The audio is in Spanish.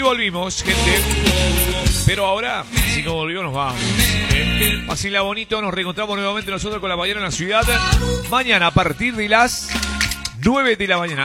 Y volvimos, gente. Pero ahora, si no volvió, nos vamos. Así la bonito, nos reencontramos nuevamente nosotros con La Ballena en la Ciudad. Mañana a partir de las 9 de la mañana.